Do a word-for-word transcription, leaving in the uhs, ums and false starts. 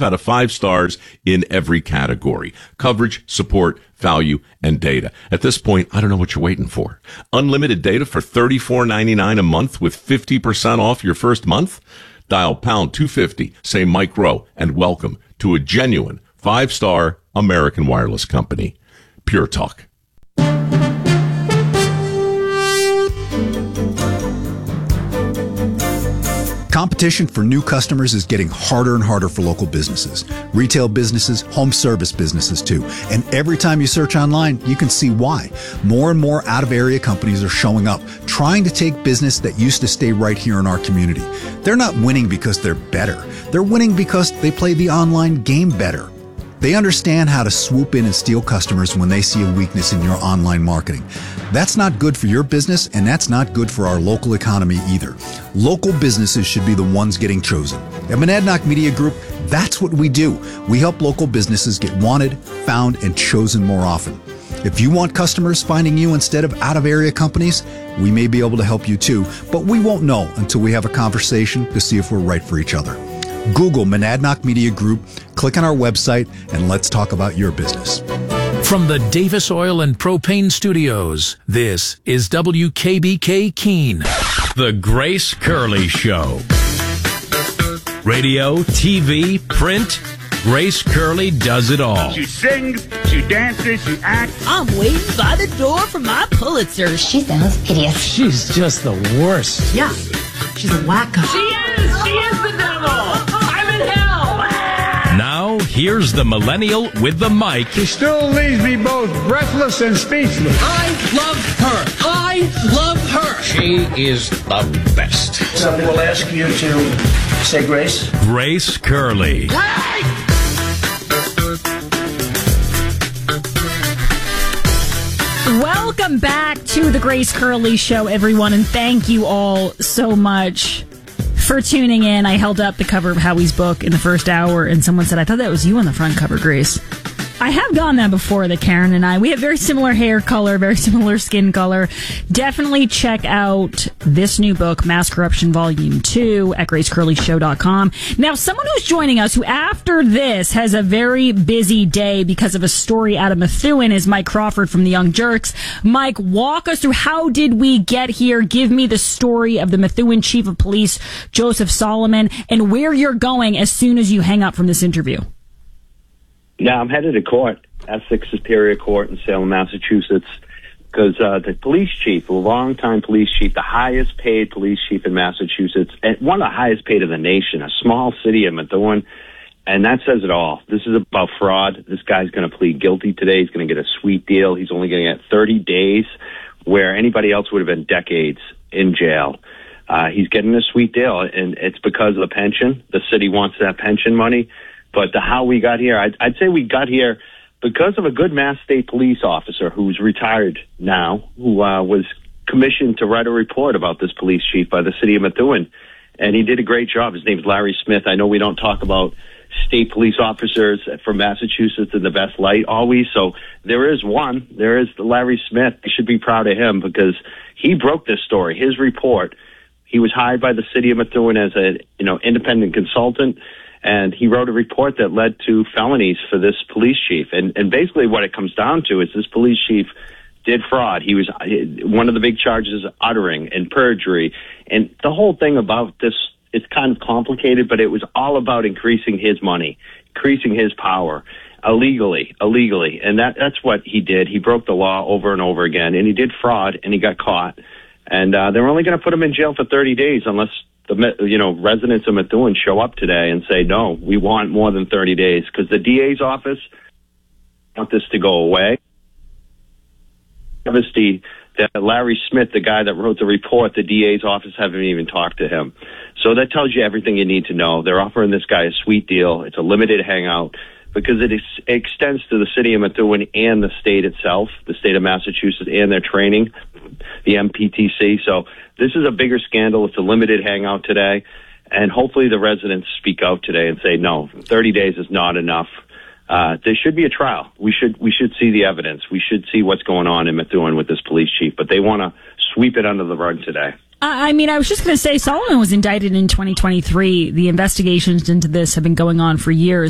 out of five stars in every category. Coverage, support, value, and data. At this point, I don't know what you're waiting for. Unlimited data for thirty-four ninety-nine a month with fifty percent off your first month? Dial pound two fifty, say Mike Rowe, and welcome to a genuine five-star American wireless company. Pure Talk. Competition for new customers is getting harder and harder for local businesses. Retail businesses, home service businesses too. And every time you search online, you can see why. More and more out-of-area companies are showing up, trying to take business that used to stay right here in our community. They're not winning because they're better. They're winning because they play the online game better. They understand how to swoop in and steal customers when they see a weakness in your online marketing. That's not good for your business, and that's not good for our local economy either. Local businesses should be the ones getting chosen. At Monadnock Media Group, that's what we do. We help local businesses get wanted, found, and chosen more often. If you want customers finding you instead of out-of-area companies, we may be able to help you too, but we won't know until we have a conversation to see if we're right for each other. Google Monadnock Media Group, click on our website, and let's talk about your business. From the Davis Oil and Propane Studios, this is W K B K Keene, The Grace Curley Show. Radio, T V, print, Grace Curley does it all. She sings, she dances, she acts. I'm waiting by the door for my Pulitzer. She sounds hideous. She's just the worst. Yeah, she's a wacko. She is! She is the devil! I'm in hell! Now, here's the millennial with the mic. She still leaves me both breathless and speechless. I love her. I love her. She is the best. Somebody will ask you to say grace. Grace Curley. Hey! Welcome back to the Grace Curley Show, everyone, and thank you all so much for tuning in. I held up the cover of Howie's book in the first hour, and someone said, I thought that was you on the front cover, Grace. I have gone that before, that Karen and I. We have very similar hair color, very similar skin color. Definitely check out this new book, Mass Corruption Volume two, at grace curley show dot com. Now, someone who's joining us, who after this has a very busy day because of a story out of Methuen, is Mike Crawford from the Young Jerks. Mike, walk us through, how did we get here? Give me the story of the Methuen Chief of Police, Joseph Solomon, and where you're going as soon as you hang up from this interview. Yeah, I'm headed to court, Essex Superior Court in Salem, Massachusetts, because uh, the police chief, a longtime police chief, the highest paid police chief in Massachusetts, and one of the highest paid in the nation, a small city of Methuen, and that says it all. This is about fraud. This guy's going to plead guilty today. He's going to get a sweet deal. He's only going to get thirty days, where anybody else would have been decades in jail. Uh, he's getting a sweet deal, and it's because of the pension. The city wants that pension money. But the how we got here, I'd, I'd say we got here because of a good Mass State police officer who's retired now, who uh, was commissioned to write a report about this police chief by the city of Methuen. And he did a great job. His name's Larry Smith. I know we don't talk about state police officers from Massachusetts in the best light always. So there is one. There is Larry Smith. You should be proud of him because he broke this story. His report, he was hired by the city of Methuen as a you know independent consultant. And he wrote a report that led to felonies for this police chief. And, and basically what it comes down to is this police chief did fraud. He was one of the big charges, uttering and perjury. And the whole thing about this, it's kind of complicated, but it was all about increasing his money, increasing his power illegally, illegally. And that, that's what he did. He broke the law over and over again, and he did fraud, and he got caught. And uh, they're only going to put him in jail for thirty days unless the you know residents of Methuen show up today and say, no, we want more than thirty days, because the D A's office want this to go away. The, that Larry Smith, the guy that wrote the report, the D A's office haven't even talked to him. So that tells you everything you need to know. They're offering this guy a sweet deal. It's a limited hangout because it ex- extends to the city of Methuen and the state itself, the state of Massachusetts, and their training, the M P T C. So this is a bigger scandal. It's a limited hangout today. And hopefully the residents speak out today and say, no, thirty days is not enough. Uh, there should be a trial. We should we should see the evidence. We should see what's going on in Methuen with this police chief. But they want to sweep it under the rug today. I mean, I was just going to say, Solomon was indicted in twenty twenty-three. The investigations into this have been going on for years.